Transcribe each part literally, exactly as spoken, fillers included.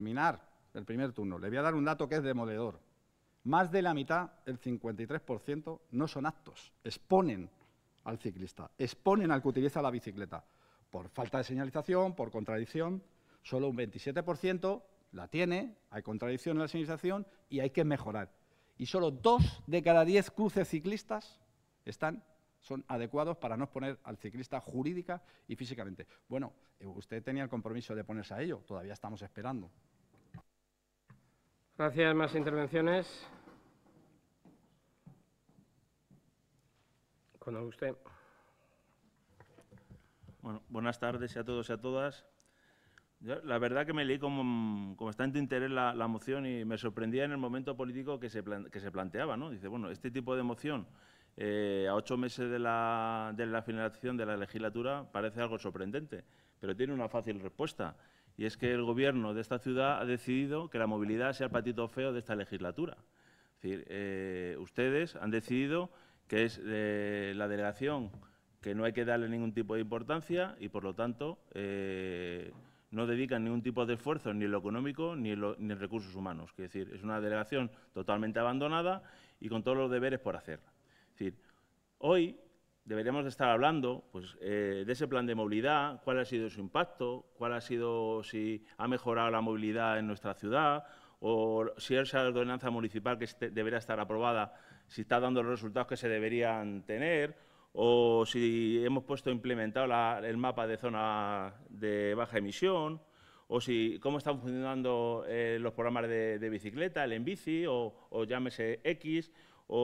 terminar el primer turno, le voy a dar un dato que es demoledor. Más de la mitad, el cincuenta y tres por ciento, no son aptos, exponen al ciclista, exponen al que utiliza la bicicleta. Por falta de señalización, por contradicción, solo un veintisiete por ciento la tiene, hay contradicción en la señalización y hay que mejorar. Y solo dos de cada diez cruces ciclistas están, son adecuados para no exponer al ciclista jurídica y físicamente. Bueno, usted tenía el compromiso de ponerse a ello, todavía estamos esperando. Gracias. Más intervenciones. Cuando usted. Bueno, buenas tardes a todos y a todas. Yo, la verdad que me leí con, con bastante interés la, la moción y me sorprendía en el momento político que se, plan, que se planteaba, ¿no? Dice, bueno, este tipo de moción eh, a ocho meses de la, de la finalización de la legislatura parece algo sorprendente, pero tiene una fácil respuesta. Y es que el Gobierno de esta ciudad ha decidido que la movilidad sea el patito feo de esta legislatura. Es decir, eh, ustedes han decidido que es eh, la delegación que no hay que darle ningún tipo de importancia y, por lo tanto, eh, no dedican ningún tipo de esfuerzo, ni en lo económico ni en, lo, ni en recursos humanos. Es decir, es una delegación totalmente abandonada y con todos los deberes por hacer. Es decir, hoy deberíamos de estar hablando pues, eh, de ese plan de movilidad, cuál ha sido su impacto, cuál ha sido, si ha mejorado la movilidad en nuestra ciudad, o si esa ordenanza municipal que este, debería estar aprobada, si está dando los resultados que se deberían tener, o si hemos puesto implementado la, el mapa de zona de baja emisión, o si cómo están funcionando eh, los programas de, de bicicleta, el Enbici, o, o llámese X,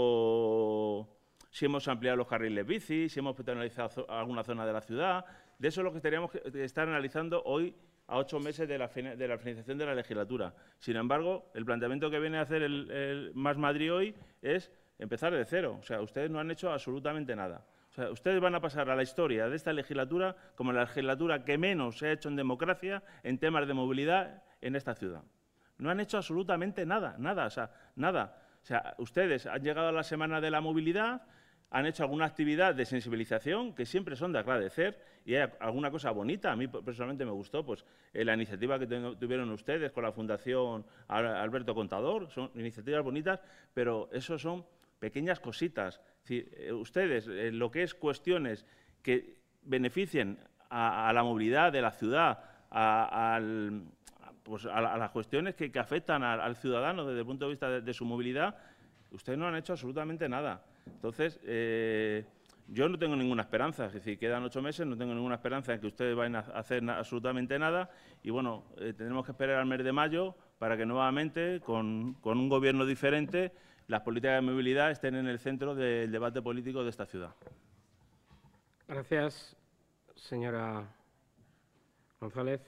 o si hemos ampliado los carriles bici, si hemos penalizado alguna zona de la ciudad. De eso es lo que tendríamos que estar analizando hoy a ocho meses de la, de la finalización de la legislatura. Sin embargo, el planteamiento que viene a hacer el, el Más Madrid hoy es empezar de cero. O sea, ustedes no han hecho absolutamente nada. O sea, ustedes van a pasar a la historia de esta legislatura como la legislatura que menos se ha hecho en democracia en temas de movilidad en esta ciudad. No han hecho absolutamente nada, nada, o sea, nada. O sea, ustedes han llegado a la Semana de la Movilidad, han hecho alguna actividad de sensibilización que siempre son de agradecer y hay alguna cosa bonita. A mí personalmente me gustó pues, eh, la iniciativa que tuvieron ustedes con la Fundación Alberto Contador. Son iniciativas bonitas, pero eso son pequeñas cositas. Es decir, eh, ustedes, eh, lo que es cuestiones que beneficien a, a la movilidad de la ciudad, a, al, pues a, a las cuestiones que, que afectan al, al ciudadano desde el punto de vista de, de su movilidad, ustedes no han hecho absolutamente nada. Entonces, eh, yo no tengo ninguna esperanza, es decir, quedan ocho meses, no tengo ninguna esperanza en que ustedes vayan a hacer na absolutamente nada y, bueno, eh, tendremos que esperar al mes de mayo para que nuevamente, con, con un gobierno diferente, las políticas de movilidad estén en el centro del debate político de esta ciudad. Gracias, señora González.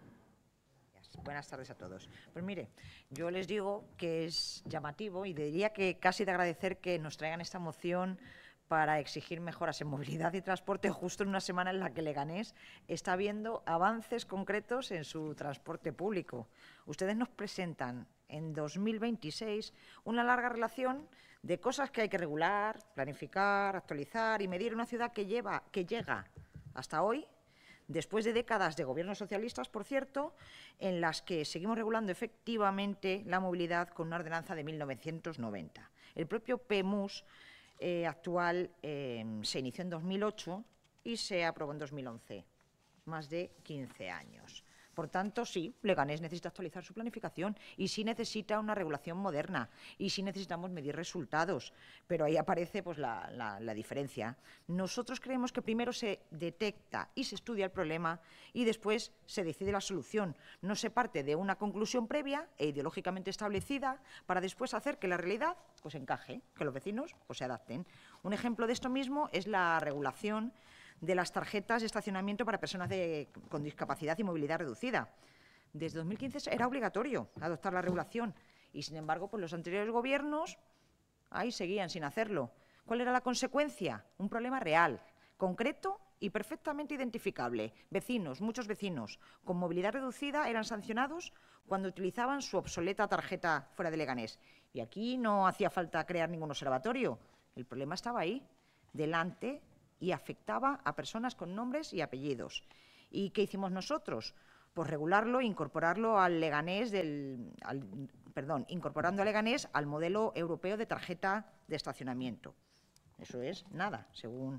Buenas tardes a todos. Pues mire, yo les digo que es llamativo y diría que casi de agradecer que nos traigan esta moción para exigir mejoras en movilidad y transporte justo en una semana en la que Leganés está viendo avances concretos en su transporte público. Ustedes nos presentan en dos mil veintiséis una larga relación de cosas que hay que regular, planificar, actualizar y medir en una ciudad que, lleva, que llega hasta hoy, después de décadas de gobiernos socialistas, por cierto, en las que seguimos regulando efectivamente la movilidad con una ordenanza de mil novecientos noventa. El propio P M U S eh, actual eh, se inició en dos mil ocho y se aprobó en dos mil once, más de quince años. Por tanto, sí, Leganés necesita actualizar su planificación y sí necesita una regulación moderna y sí necesitamos medir resultados, pero ahí aparece pues, la, la, la diferencia. Nosotros creemos que primero se detecta y se estudia el problema y después se decide la solución. No se parte de una conclusión previa e ideológicamente establecida para después hacer que la realidad pues, encaje, que los vecinos pues, se adapten. Un ejemplo de esto mismo es la regulación de las tarjetas de estacionamiento para personas de, con discapacidad y movilidad reducida. Desde dos mil quince era obligatorio adoptar la regulación y, sin embargo, pues los anteriores gobiernos ahí seguían sin hacerlo. ¿Cuál era la consecuencia? Un problema real, concreto y perfectamente identificable. Vecinos, muchos vecinos con movilidad reducida eran sancionados cuando utilizaban su obsoleta tarjeta fuera de Leganés. Y aquí no hacía falta crear ningún observatorio. El problema estaba ahí, delante, y afectaba a personas con nombres y apellidos. ¿Y qué hicimos nosotros? Pues regularlo e incorporarlo al Leganés del, al, perdón, incorporando a Leganés al modelo europeo de tarjeta de estacionamiento. Eso es nada, según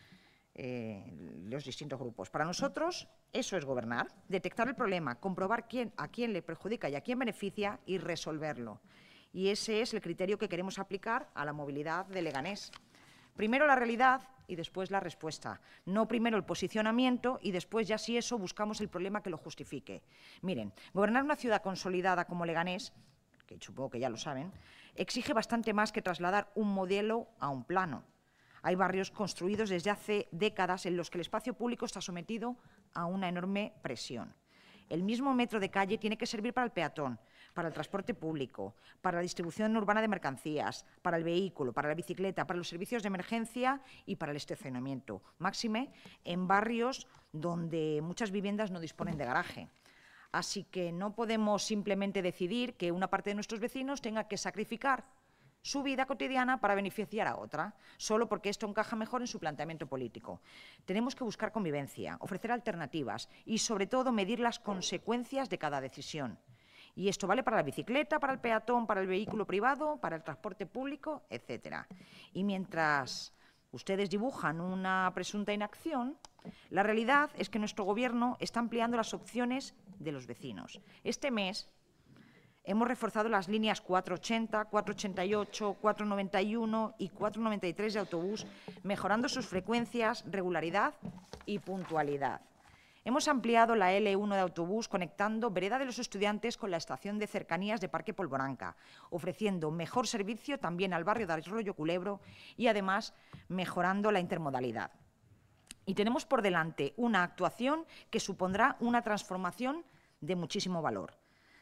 eh, los distintos grupos. Para nosotros, eso es gobernar, detectar el problema, comprobar quién, a quién le perjudica y a quién beneficia y resolverlo. Y ese es el criterio que queremos aplicar a la movilidad de Leganés. Primero la realidad y después la respuesta. No primero el posicionamiento y después, ya si eso, buscamos el problema que lo justifique. Miren, gobernar una ciudad consolidada como Leganés, que supongo que ya lo saben, exige bastante más que trasladar un modelo a un plano. Hay barrios construidos desde hace décadas en los que el espacio público está sometido a una enorme presión. El mismo metro de calle tiene que servir para el peatón, para el transporte público, para la distribución urbana de mercancías, para el vehículo, para la bicicleta, para los servicios de emergencia y para el estacionamiento. Máxime en barrios donde muchas viviendas no disponen de garaje. Así que no podemos simplemente decidir que una parte de nuestros vecinos tenga que sacrificar su vida cotidiana para beneficiar a otra, solo porque esto encaja mejor en su planteamiento político. Tenemos que buscar convivencia, ofrecer alternativas y, sobre todo, medir las consecuencias de cada decisión. Y esto vale para la bicicleta, para el peatón, para el vehículo privado, para el transporte público, etcétera. Y mientras ustedes dibujan una presunta inacción, la realidad es que nuestro Gobierno está ampliando las opciones de los vecinos. Este mes hemos reforzado las líneas cuatrocientos ochenta, cuatrocientos ochenta y ocho, cuatrocientos noventa y uno y cuatrocientos noventa y tres de autobús, mejorando sus frecuencias, regularidad y puntualidad. Hemos ampliado la ele uno de autobús conectando Vereda de los Estudiantes con la estación de cercanías de Parque Polvoranca, ofreciendo mejor servicio también al barrio de Arroyo Culebro y, además, mejorando la intermodalidad. Y tenemos por delante una actuación que supondrá una transformación de muchísimo valor.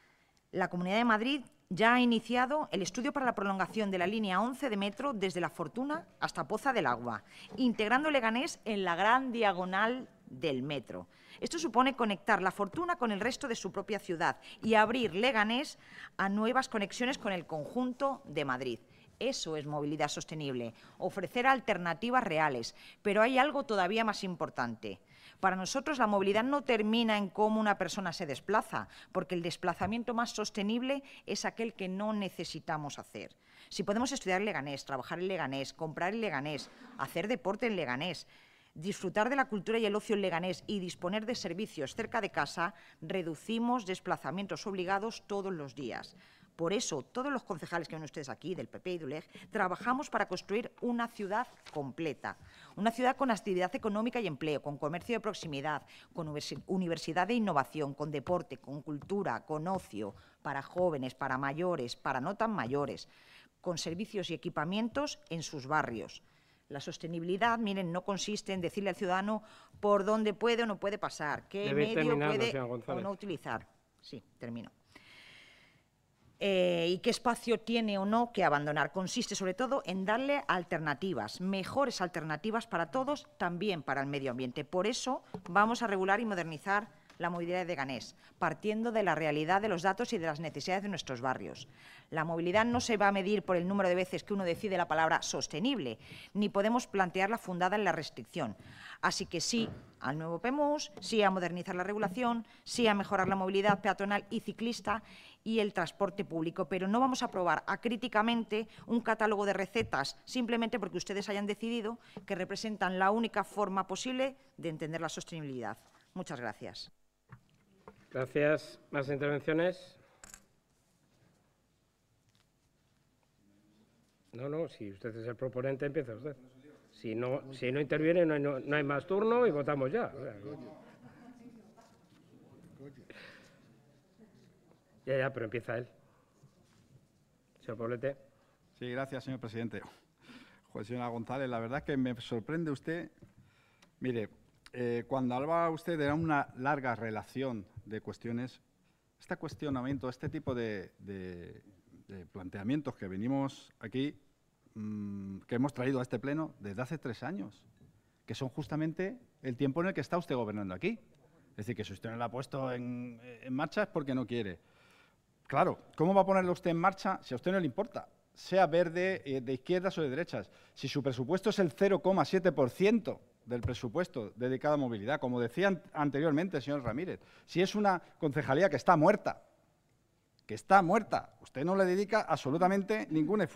La Comunidad de Madrid ya ha iniciado el estudio para la prolongación de la línea once de metro desde La Fortuna hasta Poza del Agua, integrando Leganés en la gran diagonal del metro. Esto supone conectar La Fortuna con el resto de su propia ciudad y abrir Leganés a nuevas conexiones con el conjunto de Madrid. Eso es movilidad sostenible, ofrecer alternativas reales. Pero hay algo todavía más importante. Para nosotros la movilidad no termina en cómo una persona se desplaza, porque el desplazamiento más sostenible es aquel que no necesitamos hacer. Si podemos estudiar en Leganés, trabajar en Leganés, comprar en Leganés, hacer deporte en Leganés, disfrutar de la cultura y el ocio en Leganés y disponer de servicios cerca de casa, reducimos desplazamientos obligados todos los días. Por eso, todos los concejales que ven ustedes aquí, del P P y de U L E G, trabajamos para construir una ciudad completa. Una ciudad con actividad económica y empleo, con comercio de proximidad, con universidad de innovación, con deporte, con cultura, con ocio, para jóvenes, para mayores, para no tan mayores, con servicios y equipamientos en sus barrios. La sostenibilidad, miren, no consiste en decirle al ciudadano por dónde puede o no puede pasar, qué Debe medio puede señor González. o no utilizar. Sí, termino. Eh, y qué espacio tiene o no que abandonar. Consiste sobre todo en darle alternativas, mejores alternativas para todos, también para el medio ambiente. Por eso vamos a regular y modernizar la movilidad de Leganés, partiendo de la realidad de los datos y de las necesidades de nuestros barrios. La movilidad no se va a medir por el número de veces que uno decide la palabra sostenible, ni podemos plantearla fundada en la restricción. Así que sí al nuevo P E M U S, sí a modernizar la regulación, sí a mejorar la movilidad peatonal y ciclista y el transporte público, pero no vamos a aprobar acríticamente un catálogo de recetas simplemente porque ustedes hayan decidido que representan la única forma posible de entender la sostenibilidad. Muchas gracias. Gracias. ¿Más intervenciones? No, no, si usted es el proponente, empieza usted. Si no, si no interviene, no hay, no, no hay más turno y votamos ya. O sea, ya, ya, pero empieza él. Señor Poblete. Sí, gracias, señor presidente. Joder, señora González, la verdad es que me sorprende usted. Mire, eh, cuando hablaba usted de una larga relación de cuestiones, este cuestionamiento, este tipo de, de, de planteamientos que venimos aquí, mmm, que hemos traído a este pleno desde hace tres años, que son justamente el tiempo en el que está usted gobernando aquí. Es decir, que si usted no lo ha puesto en, en marcha es porque no quiere. Claro, ¿cómo va a ponerlo usted en marcha si a usted no le importa? Sea verde, eh, de izquierdas o de derechas. Si su presupuesto es el cero coma siete por ciento del presupuesto dedicado a movilidad. Como decía anteriormente el señor Ramírez, si es una concejalía que está muerta, que está muerta, usted no le dedica absolutamente ningún esfuerzo.